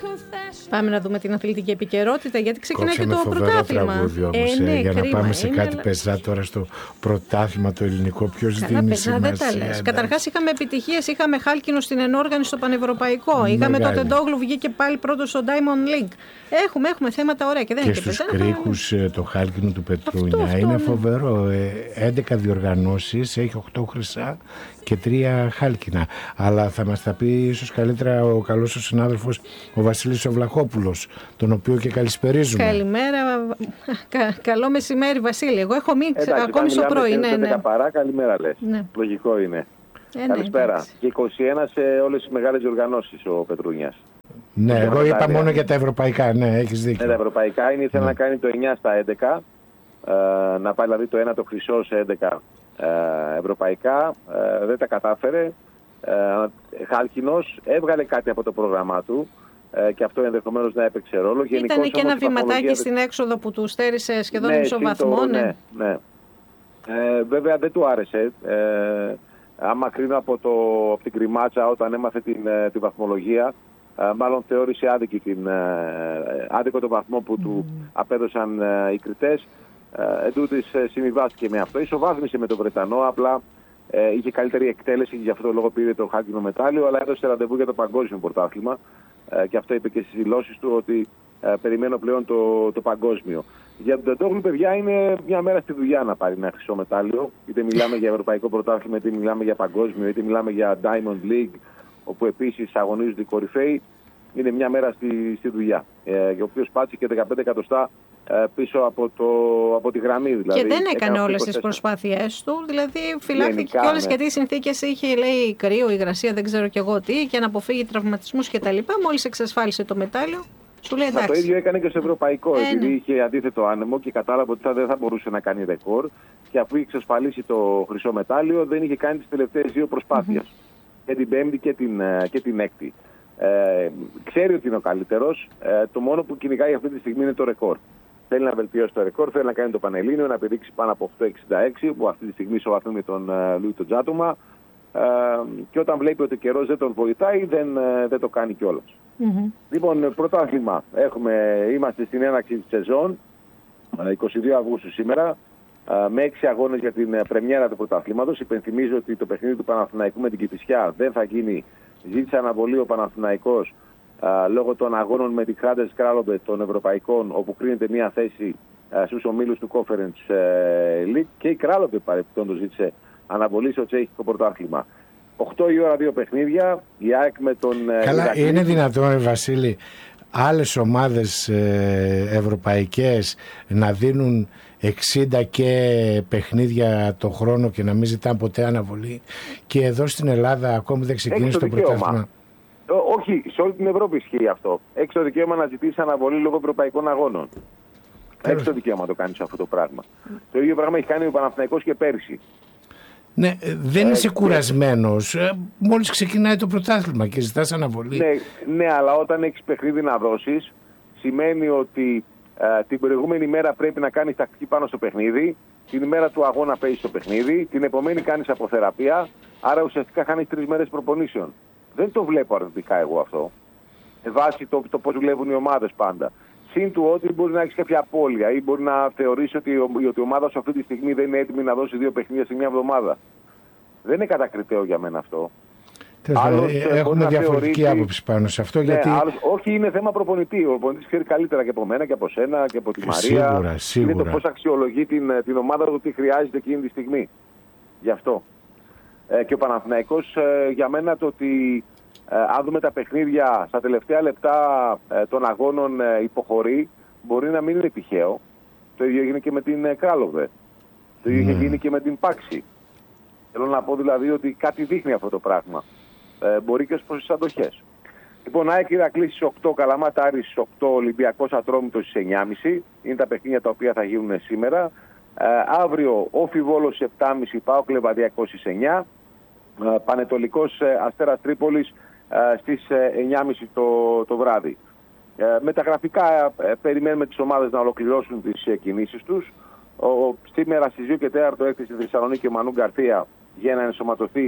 Πάμε να δούμε την αθλητική επικαιρότητα, γιατί ξεκινάει και το πρωτάθλημα. Τραγούδι όμως, για να πάμε σε κάτι πεζά τώρα στο πρωτάθλημα το ελληνικό. Ποιος δίνει σημασία? Καταρχάς είχαμε επιτυχίες, είχαμε χάλκινο στην ενόργανη στο πανευρωπαϊκό. Είχαμε το Τεντόγλου, βγήκε πάλι πρώτο στο Diamond League. Έχουμε θέματα ωραία και δεν είναι και στους κρίκους το χάλκινο του Πετρούνια. Είναι φοβερό. 11 διοργανώσεις, έχει 8 χρυσά και 3 χάλκινα. Αλλά θα μας τα πει ίσως καλύτερα ο καλός ο συνάδελφος ο Βασίλης ο Βλαχόπουλος, τον οποίο και καλησπερίζουμε. Καλημέρα, καλό μεσημέρι Βασίλη. Εγώ έχω μείνει ακόμη στο πρωί. Παρά, καλημέρα λες. Ναι. Λογικό είναι. Καλησπέρα. Ναι, και 21 σε όλες τις μεγάλες διοργανώσεις ο Πετρούνιας. Ναι, εγώ είπα μόνο για τα ευρωπαϊκά. Ναι, έχεις δίκιο. Ναι, τα ευρωπαϊκά είναι, ήθελα να κάνει το 9 στα 11, να πάει δηλαδή το 1 το χρυσό σε 11 ευρωπαϊκά. Δεν τα κατάφερε. Χάλκινος έβγαλε κάτι από το πρόγραμμά του και αυτό ενδεχομένως να έπαιξε ρόλο. Ήταν και ένα βηματάκι στην έξοδο που του στέρισε σχεδόν μισό βαθμό. Ναι. Βέβαια δεν του άρεσε. Άμα κρίνω από την κρυμάτσα όταν έμαθε τη βαθμολογία, μάλλον θεώρησε άδικο το βαθμό που του απέδωσαν οι κριτές. Εντούτοις συμβιβάστηκε με αυτό. Ισοβάθμισε με τον Βρετανό, απλά είχε καλύτερη εκτέλεση και γι' αυτό το λόγο πήρε το χάλκινο μετάλλιο, αλλά έδωσε ραντεβού για το παγκόσμιο πρωτάθλημα και αυτό είπε και στις δηλώσεις του ότι περιμένω πλέον το παγκόσμιο. Για τον Τεντόγλου, παιδιά, είναι μια μέρα στη δουλειά να πάρει ένα χρυσό μετάλλιο. Είτε μιλάμε για ευρωπαϊκό πρωτάθλημα, είτε μιλάμε για παγκόσμιο, είτε μιλάμε για Diamond League, όπου επίσης αγωνίζονται οι κορυφαίοι. Είναι μια μέρα στη δουλειά. Ο οποίος πάτησε και 15 εκατοστά πίσω από τη γραμμή. Δηλαδή, και δεν έκανε όλες τις προσπάθειές του. Δηλαδή φυλάχθηκε κιόλας γιατί οι συνθήκες είχε, λέει, κρύο, υγρασία, δεν ξέρω κι εγώ τι, και να αποφύγει τραυματισμούς κτλ. Μόλις εξασφάλισε το μετάλλιο, σου λέει εντάξει. Το ίδιο έκανε και στο ευρωπαϊκό, επειδή είχε αντίθετο άνεμο και κατάλαβε ότι δεν θα μπορούσε να κάνει ρεκόρ. Και αφού είχε εξασφαλίσει το χρυσό μετάλλιο, δεν είχε κάνει τις τελευταίες 2 προσπάθειες. Και την πέμπτη και την έκτη. Ξέρει ότι είναι ο καλύτερος. Το μόνο που κυνηγάει αυτή τη στιγμή είναι το ρεκόρ. Θέλει να βελτιώσει το ρεκόρ, θέλει να κάνει το Πανελλήνιο, να πηδήξει πάνω από 8,66, που αυτή τη στιγμή ισοβαθμεί με τον Λούι τον Τζάτομα. Και όταν βλέπει ότι ο καιρός δεν τον βοηθάει, δεν το κάνει κιόλας. Λοιπόν, πρωτάθλημα. Είμαστε στην έναρξη της σεζόν, 22 Αυγούστου σήμερα, με 6 αγώνες για την πρεμιέρα του πρωταθλήματος. Υπενθυμίζω ότι το παιχνίδι του Παναθηναϊκού με την Κηφισιά δεν θα γίνει. Ζήτησε αναβολή ο Παναθηναϊκός λόγω των αγώνων με τη Κράντες Κράλομπε των Ευρωπαϊκών, όπου κρίνεται μια θέση στους ομίλους του Conference League, και η Κράλομπε παρεπιπτόντως ζήτησε αναβολή στο τσέχικο πρωτάθλημα. 8 η ώρα 2 παιχνίδια, η ΑΕΚ με τον... Καλά, είναι δυνατόν, Βασίλη, άλλες ομάδες ευρωπαϊκές να δίνουν 60 και παιχνίδια το χρόνο και να μην ζητάνε ποτέ αναβολή, και εδώ στην Ελλάδα ακόμη δεν ξεκίνησε το πρωτάθλημα? Όχι, σε όλη την Ευρώπη ισχύει αυτό. Έχεις το δικαίωμα να ζητήσει αναβολή λόγω ευρωπαϊκών αγώνων. Έχεις το δικαίωμα να το κάνεις αυτό το πράγμα. Το ίδιο πράγμα έχει κάνει ο Παναθηναϊκός και πέρυσι. Ναι, δεν είσαι κουρασμένος μόλις ξεκινάει το πρωτάθλημα και ζητάς αναβολή? Ναι, αλλά όταν έχεις παιχνίδι να δώσεις, σημαίνει ότι την προηγούμενη μέρα πρέπει να κάνεις τακτική πάνω στο παιχνίδι, την ημέρα του αγώνα παίζεις το παιχνίδι, την επομένη κάνεις αποθεραπεία, άρα ουσιαστικά χάνεις 3 μέρες προπονήσεων. Δεν το βλέπω αρνητικά εγώ αυτό. Βάσει το πώς δουλεύουν οι ομάδες πάντα. Συν του ότι μπορεί να έχεις κάποια απώλεια ή μπορεί να θεωρήσει ότι η ομάδα σου αυτή τη στιγμή δεν είναι έτοιμη να δώσει 2 παιχνίδια σε μια εβδομάδα. Δεν είναι κατακριτέο για μένα αυτό. Έχουμε διαφορετική άποψη πάνω σε αυτό. Γιατί... όχι, είναι θέμα προπονητή. Ο προπονητής ξέρει καλύτερα και από μένα και από σένα και από τη Μαρία. Σίγουρα. Είναι το πώς αξιολογεί την ομάδα του, τι χρειάζεται εκείνη τη στιγμή. Γι' αυτό. Και ο Παναθηναϊκός, για μένα, το ότι αν δούμε τα παιχνίδια στα τελευταία λεπτά των αγώνων υποχωρεί, μπορεί να μην είναι τυχαίο. Το ίδιο έγινε και με την Κράλοβε. Το ίδιο είχε γίνει και με την Πάξη. Θέλω να πω δηλαδή ότι κάτι δείχνει αυτό το πράγμα. Μπορεί και ως προς τις αντοχές. Λοιπόν, ΑΕΚ Ηρακλής στις 8, Καλαμάτα Άρης στις 8, Ολυμπιακός Ατρόμητος στις 9.30. Είναι τα παιχνίδια τα οποία θα γίνουν σήμερα. Αύριο Όφι Βόλος στις 7.30, ΠΑΟΚ Λεβαδιακός στις 9. Πανετολικός Αστέρας Τρίπολης στις 9.30 το βράδυ. Με τα γραφικά περιμένουμε τις ομάδες να ολοκληρώσουν τις κινήσεις τους. Σήμερα στις 2 και 4 έρθει στη Θεσσαλονίκη ο Μανού Γκαρθία για να ενσωματωθεί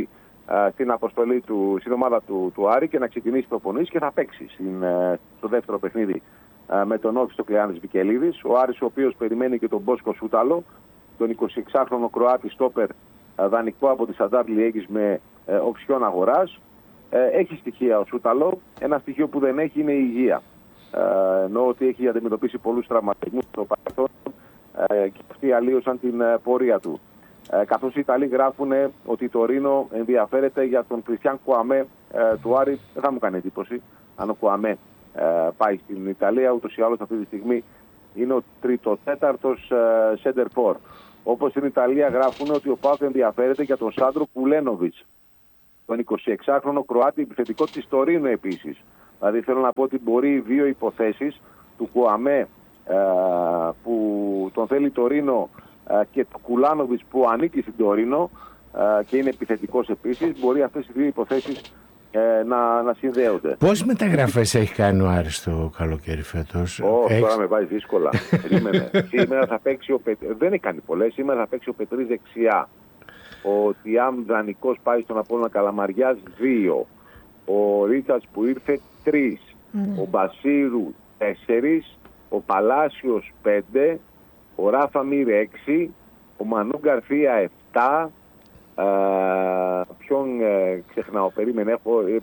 στην αποστολή στην ομάδα του Άρη και να ξεκινήσει προπονήσεις και θα παίξει στο δεύτερο παιχνίδι με τον Όφη στο Κλεάνης Βικελίδης. Ο Άρης, ο οποίος περιμένει και τον Μπόσκο Σούταλο, τον 26χρονο Κροάτη στόπερ, δανεικό από τη Σαντάρ Λιέγκης με οψιόν αγοράς. Έχει στοιχεία ο Σούταλο. Ένα στοιχείο που δεν έχει είναι η υγεία. Ενώ ότι έχει αντιμετωπίσει πολλούς τραυματισμούς στο παρελθόν και αυτοί αλλίωσαν την πορεία του. Καθώς οι Ιταλοί γράφουν ότι το Ρήνο ενδιαφέρεται για τον Κριστιαν Κουαμέ του Άρη, δεν θα μου κάνει εντύπωση αν ο Κουαμέ πάει στην Ιταλία. Ούτως ή άλλως αυτή τη στιγμή είναι ο τρίτο-τέταρτος center for. Όπως στην Ιταλία γράφουν ότι ο ΠΑΟΚ ενδιαφέρεται για τον Σάντρο Κουλένοβιτς, τον 26χρονο Κροάτη επιθετικό της Τωρίνο επίσης. Δηλαδή θέλω να πω ότι μπορεί οι δύο υποθέσεις του Κουαμέ που τον θέλει το Ρήνο και του Κουλάνοβιτς που ανήκει στην Τωρίνο και είναι επιθετικός επίσης, μπορεί αυτές οι δύο υποθέσεις να συνδέονται. Πόσες μεταγραφές έχει κάνει ο Άρης το καλοκαίρι φέτος? Τώρα με βάζει δύσκολα. Σήμερα θα παίξει δεν έκανε πολλές. Σήμερα θα παίξει ο Πετρής δεξιά. Ο Τιάμ δανεικός πάει στον Απόλλωνα Καλαμαριάς 2. Ο Ρίτσας που ήρθε 3. Ο Μπασίρου 4. Ο Παλάσιος 5. Ο Ράφα Μύρ 6. Ο Μανού Γκαρθία 7. Ποιον ξεχνάω, περίμενε,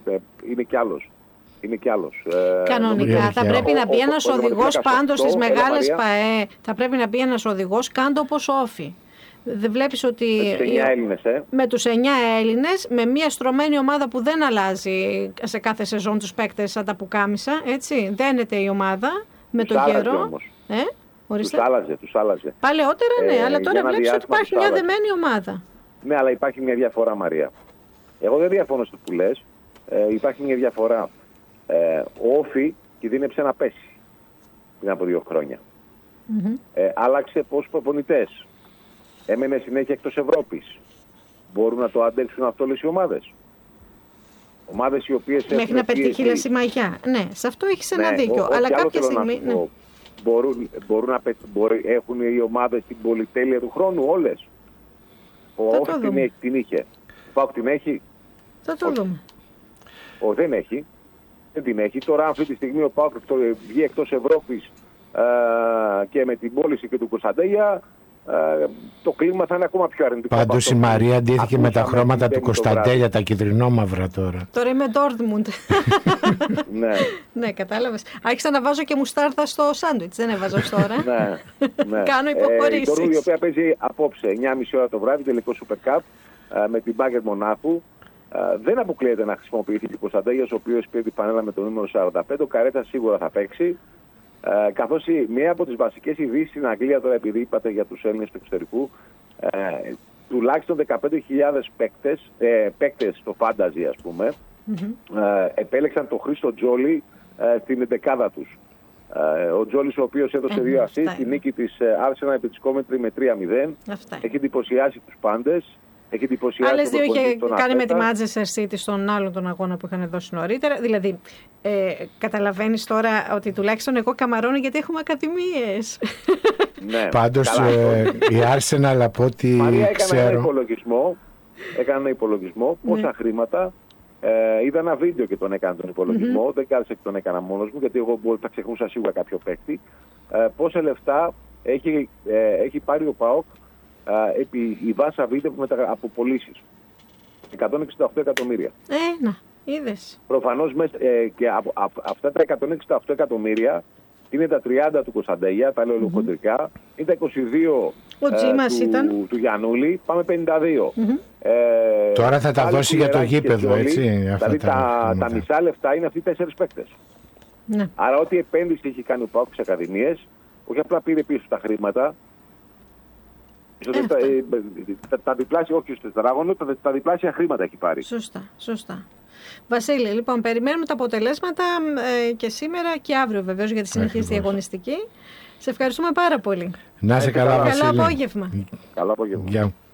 είναι κι άλλος. Κανονικά θα πρέπει να μπει ένας οδηγός πάντως στις μεγάλες ΠΑΕ, θα πρέπει να μπει ένας οδηγός κάντο όπως Όφη. Δεν βλέπεις ότι με τους 9 Έλληνες, με μια στρωμένη ομάδα που δεν αλλάζει σε κάθε σεζόν τους παίκτες σαν τα πουκάμισα, έτσι, δένεται η ομάδα με τον καιρό. Τους άλλαζε. Παλαιότερα ναι, αλλά τώρα βλέπεις ότι υπάρχει μια δεμένη ομάδα. Ναι, αλλά υπάρχει μια διαφορά, Μαρία. Εγώ δεν διαφωνώ στο που λες. Υπάρχει μια διαφορά. Ο Όφη κινδύνεψε να πέσει πριν από 2 χρόνια. Άλλαξε πόσους προπονητές. Έμενε συνέχεια εκτός Ευρώπης. Μπορούν να το αντέξουν αυτό όλες οι ομάδες? Ομάδες οι οποίες μέχρι να πετύχει η Λεσημαγιά. Ναι, σε αυτό έχεις ένα δίκιο. Αλλά κάποια στιγμή... Έχουν οι ομάδες την πολυτέλεια του χρόνου όλες? Ο Όφη την είχε. Ο ΠΑΟΚ την έχει? Θα το δούμε. Δεν έχει. Δεν την έχει. Τώρα αυτή τη στιγμή ο ΠΑΟΚ βγει εκτός Ευρώπης και με την πώληση και του Κωνσταντέλια, το κλίμα θα είναι ακόμα πιο αρνητικό. Πάντως η Μαρία αντίθηκε με τα χρώματα του Κωνσταντέλια, τα κυτρινόμαυρα τώρα. Τώρα είμαι Ντόρτμουντ. Ναι, κατάλαβες. Άρχισα να βάζω και μουστάρδα στο σάντουιτς, δεν έβαζα τώρα. Ναι. Κάνω υποχωρήσεις. Η οποία παίζει απόψε 9.30 ώρα το βράδυ, τελικό Super Cup με την Μπάγκερ Μονάχου. Δεν αποκλείεται να χρησιμοποιηθεί ο Κωνσταντέλιας, ο οποίος πήρε την πανέλα με το νούμερο 45. Ο Καρέτα σίγουρα θα παίξει. Καθώς μία από τις βασικές ειδήσεις στην Αγγλία, τώρα επειδή είπατε για τους Έλληνες του εξωτερικού, τουλάχιστον 15.000 παίκτες στο Fantasy, ας πούμε, επέλεξαν τον Χρήστο Τζόλι στην εντεκάδα τους. Ο Τζόλις, ο οποίος έδωσε 2 assist, τη νίκη της Arsenal επί της Coventry με 3-0. Έχει εντυπωσιάσει τους πάντες. Άλλες 2 είχε κάνει με τη Manchester City στον άλλον τον αγώνα που είχαν δώσει νωρίτερα. Δηλαδή, καταλαβαίνεις τώρα ότι τουλάχιστον εγώ καμαρώνω γιατί έχουμε ακαδημίες. Ναι, πάντως η Arsenal από ό,τι ξέρω... Έκανα ένα υπολογισμό πόσα χρήματα. Είδα ένα βίντεο και τον έκανα τον υπολογισμό. Δεν κάθισα και τον έκανα μόνος μου, γιατί εγώ θα ξεχνούσα σίγουρα κάποιο παίκτη. Πόσα λεφτά έχει πάρει ο ΠΑΟΚ επί η Βάσα βίντεο από πωλήσεις. 168 εκατομμύρια. Να, είδες. Προφανώς και αυτά τα 168 εκατομμύρια είναι τα 30 του Κωνσταντέλια, τα λέω χοντρικά, είναι τα 22 του Γιαννούλη, πάμε 52. Τώρα θα τα δώσει για το γήπεδο, έτσι. Δηλαδή τα μισά λεφτά είναι αυτοί οι 4 παίκτες. Ναι. Άρα ό,τι επένδυση έχει κάνει ο ΠΑΟΚ στις ακαδημίες, όχι απλά πήρε πίσω τα χρήματα, τα διπλάσια, όχι στο τετράγωνο, τα διπλάσια χρήματα έχει πάρει. Σωστά. Βασίλη, λοιπόν, περιμένουμε τα αποτελέσματα και σήμερα και αύριο βεβαίως για τη συνεχής διαγωνιστική. Σε ευχαριστούμε πάρα πολύ. Να είσαι καλά, Βασίλη. Καλό απόγευμα. Καλό απόγευμα. Γεια.